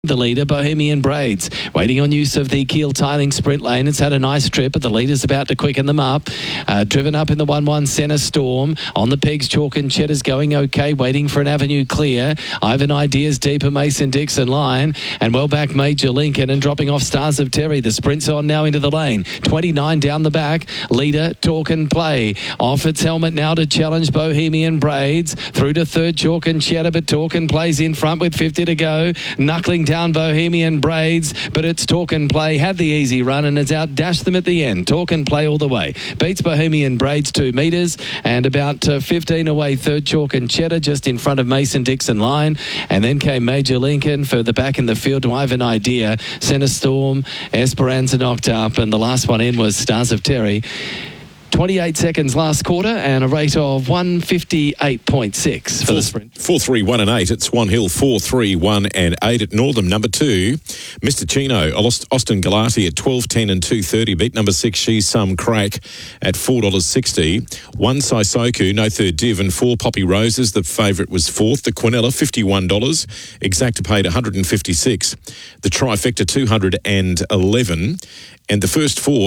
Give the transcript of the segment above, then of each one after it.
The leader, Bohemian Braids, waiting on use of the Keel Tiling sprint lane. It's had a nice trip, but the leader's about to quicken them up. Driven up in the 1-1 Centre Storm. On the pegs, Chalk and Cheddar's going okay, waiting for an avenue clear. Ivan Ideas deeper, Mason-Dixon line. And well back, Major Lincoln, and dropping off Stars of Terry. The sprint's on now into the lane. 29 down the back. Leader, Talk and Play. Off its helmet now to challenge Bohemian Braids. Through to third, Chalk and Cheddar, but Talk and Play's in front with 50 to go. Knuckling down Bohemian Braids, but it's Talk and Play had the easy run and has outdashed them at the end. Talk and Play all the way. Beats Bohemian Braids 2 metres and about 15 away third, Chalk and Cheddar just in front of Mason-Dixon line, and then came Major Lincoln further back in the field to Ivan Idea. Centre Storm, Esperanza knocked up, and the last one in was Stars of Terry. 28 seconds last quarter and a rate of 158.6 for the sprint. 4, 3, 1 and 8 at Swan Hill. 4, 3, 1 and 8 at Northam. Number 2, Mr. Chino, Austin Galati at 12, 10 and 2.30. Beat number 6, She's Some Crack at $4.60. 1 Saisoku, no third div, and 4 Poppy Roses. The favourite was 4th. The Quinella, $51. Exacta paid $156. The Trifecta, $211. And the first 4,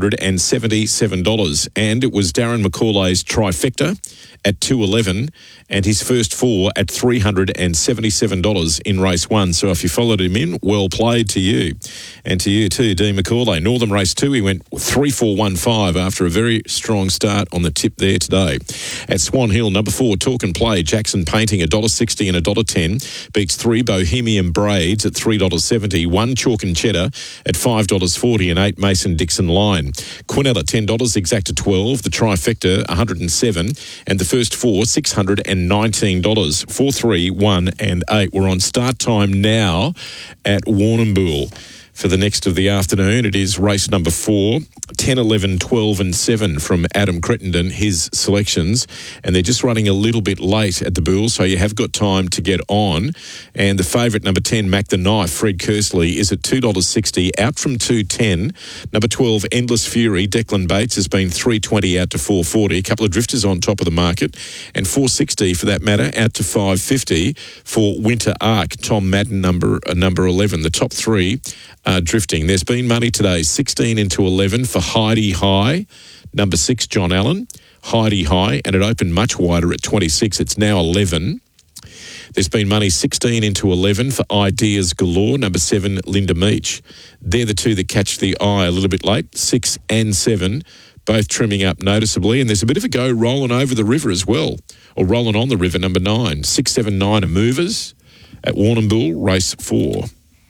$377. And it was Darren McCauley's Trifecta at $211 and his first 4 at $377 in race 1. So if you followed him in, well played to you. And to you too, Dean McCauley. Northern race 2, he went 3-4-1-5 after a very strong start on the tip there today. At Swan Hill, number 4, Talk and Play, Jackson Painting, $1.60 and $1.10. Beats 3 Bohemian Braids at $3.70. 1 Chalk and Cheddar at $5.40 and 8 Mason-Dixon Line. Quinella, $10, Exacta 12. The Trifecta, $107. And the first 4, $619. 4, 3, 1 and 8. We're on start time now at Warrnambool. For the next of the afternoon, it is race number 4, 10, 11, 12 and 7 from Adam Crittenden, his selections. And they're just running a little bit late at the Bull, so you have got time to get on. And the favourite, number 10, Mac the Knife, Fred Kersley, is at $2.60, out from $2.10. Number 12, Endless Fury, Declan Bates, has been $3.20 out to $4.40. A couple of drifters on top of the market. And $4.60 for that matter, out to $5.50 for Winter Arc, Tom Madden, number 11. The top 3 drifting. There's been money today, 16 into 11 for Heidi High, number 6, John Allen, Heidi High, and it opened much wider at 26. It's now 11. There's been money 16 into 11 for Ideas Galore, number 7, Linda Meach. They're the 2 that catch the eye a little bit late, 6 and 7, both trimming up noticeably. And there's a bit of a go rolling over the river as well, or rolling on the river, number 9. 6, 7, 9 are movers at Warrnambool, race 4.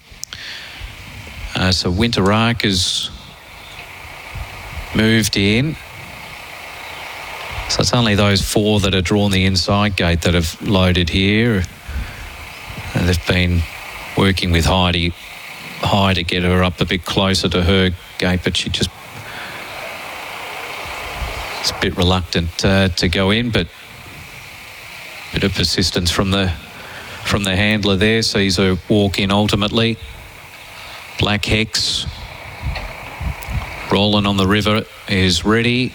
So Winter Arc has moved in. So it's only those 4 that are drawn the inside gate that have loaded here. And they've been working with Heidi High to get her up a bit closer to her gate, but she just is a bit reluctant to go in, but a bit of persistence from the handler there. Sees her walk in ultimately. Black Hex, rolling on the river, is ready.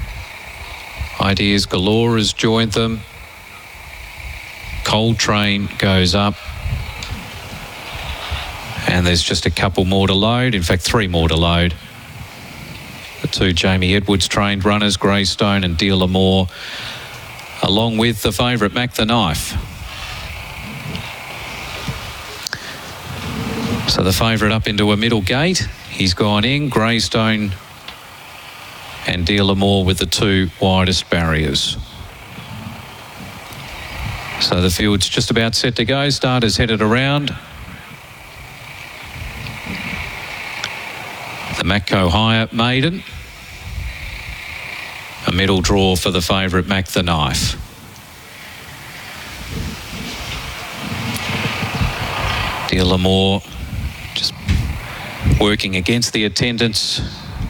Ideas Galore has joined them. Cold Train goes up. And there's just a couple more to load. In fact, 3 more to load. The 2 Jamie Edwards trained runners, Greystone and Dealer Moore, along with the favourite, Mac the Knife. So the favourite up into a middle gate. He's gone in. Greystone and Dealer Moore with the 2 widest barriers. So the field's just about set to go. Starters headed around. The Macco Hyatt Maiden. A middle draw for the favourite, Mac the Knife. Dealer Moore just working against the attendants,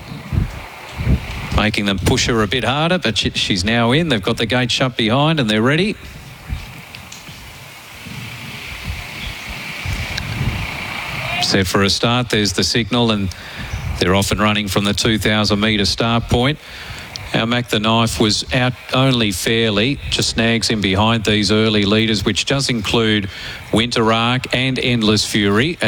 making them push her a bit harder, but she's now in. They've got the gate shut behind and they're ready. Set for a start. There's the signal, and they're off and running from the 2,000 metre start point. Our Mac the Knife was out only fairly, just snags in behind these early leaders, which does include Winter Arc and Endless Fury.